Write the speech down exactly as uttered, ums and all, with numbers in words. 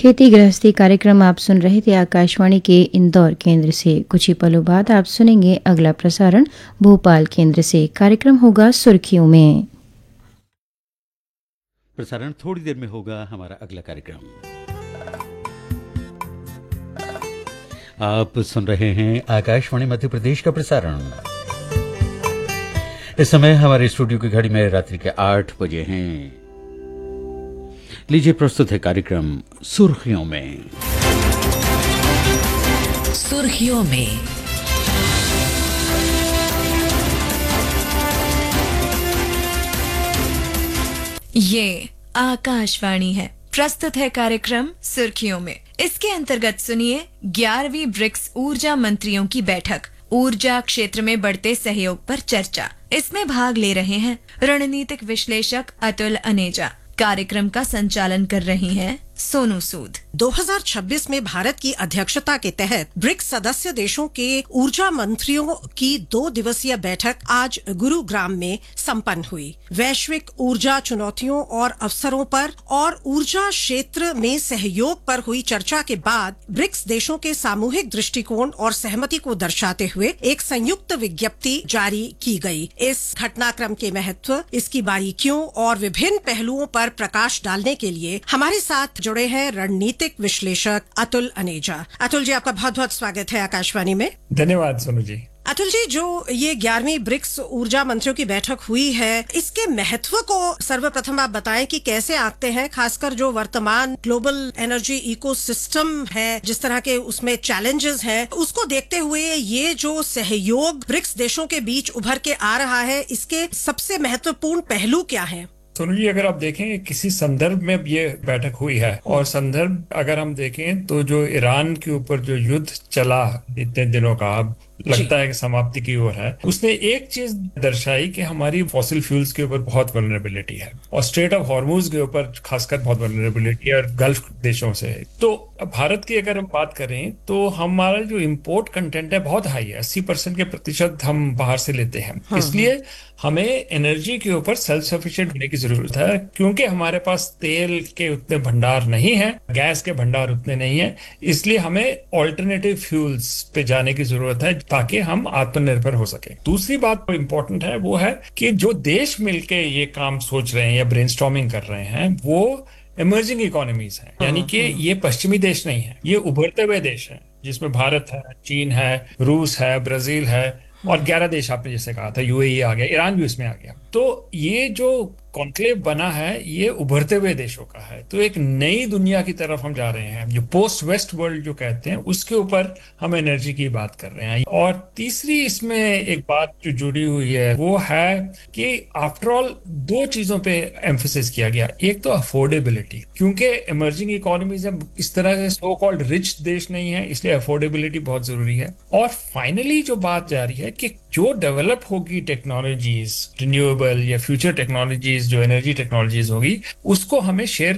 खेती गृहस्थी कार्यक्रम आप सुन रहे थे आकाशवाणी के इंदौर केंद्र से। कुछ ही पलों बाद आप सुनेंगे अगला प्रसारण भोपाल केंद्र से। कार्यक्रम होगा सुर्खियों में। प्रसारण थोड़ी देर में होगा हमारा अगला कार्यक्रम। आप सुन रहे हैं आकाशवाणी मध्य प्रदेश का प्रसारण। इस समय हमारे स्टूडियो की घड़ी में रात्रि के आठ बजे हैं। लीजिए प्रस्तुत है कार्यक्रम सुर्खियों में। सुर्खियों में ये आकाशवाणी है। प्रस्तुत है कार्यक्रम सुर्खियों में। इसके अंतर्गत सुनिए ग्यारहवीं ब्रिक्स ऊर्जा मंत्रियों की बैठक, ऊर्जा क्षेत्र में बढ़ते सहयोग पर चर्चा। इसमें भाग ले रहे हैं रणनीतिक विश्लेषक अतुल अनेजा। कार्यक्रम का संचालन कर रही हैं सोनू सूद। दो हज़ार छब्बीस में भारत की अध्यक्षता के तहत ब्रिक्स सदस्य देशों के ऊर्जा मंत्रियों की दो दिवसीय बैठक आज गुरुग्राम में संपन्न हुई। वैश्विक ऊर्जा चुनौतियों और अवसरों पर और ऊर्जा क्षेत्र में सहयोग पर हुई चर्चा के बाद ब्रिक्स देशों के सामूहिक दृष्टिकोण और सहमति को दर्शाते हुए एक संयुक्त विज्ञप्ति जारी की गई। इस घटनाक्रम के महत्व, इसकी बारीकियों और विभिन्न पहलुओं पर प्रकाश डालने के लिए हमारे साथ जुड़े हैं रणनीतिक विश्लेषक अतुल अनेजा। अतुल जी, आपका बहुत बहुत स्वागत है आकाशवाणी में। धन्यवाद सोनू जी। अतुल जी, जो ये ग्यारहवीं ब्रिक्स ऊर्जा मंत्रियों की बैठक हुई है, इसके महत्व को सर्वप्रथम आप बताएं कि कैसे आंकते हैं, खासकर जो वर्तमान ग्लोबल एनर्जी इकोसिस्टम है, जिस तरह के उसमें चैलेंजेस हैं, उसको देखते हुए ये जो सहयोग ब्रिक्स देशों के बीच उभर के आ रहा है, इसके सबसे महत्वपूर्ण पहलू क्या हैं? सोनू जी, अगर आप देखें किसी संदर्भ में ये बैठक हुई है और संदर्भ अगर हम देखें तो जो ईरान के ऊपर जो युद्ध चला इतने दिनों का, अब लगता है कि समाप्ति की ओर है, उसने एक चीज दर्शाई कि हमारी फॉसिल फ्यूल्स के ऊपर बहुत वल्नरेबिलिटी है और स्ट्रेट ऑफ हॉर्मुज के ऊपर खासकर बहुत वल्नरेबिलिटी है और गल्फ देशों से है। तो भारत की अगर हम बात करें तो हमारा जो इम्पोर्ट कंटेंट है बहुत हाई है, अस्सी परसेंट के प्रतिशत हम बाहर से लेते हैं। हाँ, इसलिए हमें एनर्जी के ऊपर सेल्फ सफिशिएंट होने की जरूरत है, क्योंकि हमारे पास तेल के उतने भंडार नहीं है, गैस के भंडार उतने नहीं है। इसलिए हमें ऑल्टरनेटिव फ्यूल्स पे जाने की जरूरत है ताकि हम आत्मनिर्भर हो सके। दूसरी बात जो इम्पोर्टेंट है वो है कि जो देश मिलके ये काम सोच रहे हैं या ब्रेनस्टॉर्मिंग कर रहे हैं वो इमर्जिंग इकोनॉमीज हैं, यानी कि ये पश्चिमी देश नहीं है, ये उभरते हुए देश हैं, जिसमें भारत है, चीन है, रूस है, ब्राजील है और ग्यारह देश आपने जैसे कहा था, यूएई आ गया, ईरान भी उसमें आ गया। तो ये जो कॉन्क्लेव बना है ये उभरते हुए देशों का है। तो एक नई दुनिया की तरफ हम जा रहे हैं, जो पोस्ट वेस्ट वर्ल्ड जो कहते हैं, उसके ऊपर हम एनर्जी की बात कर रहे हैं। और तीसरी इसमें एक बात जो जुड़ी हुई है वो है कि आफ्टर ऑल दो चीजों पे एम्फेसिस किया गया। एक तो अफोर्डेबिलिटी, क्योंकि इमर्जिंग इकोनॉमीज इस तरह से सो कॉल्ड रिच देश नहीं है, इसलिए अफोर्डेबिलिटी बहुत जरूरी है। और फाइनली जो बात जा रही है कि जो डेवलप होगी टेक्नोलॉजीज, रिन्यूएबल या फ्यूचर टेक्नोलॉजीज, जो एनर्जी टेक्नोलॉजीज होगी, उसको हमें शेयर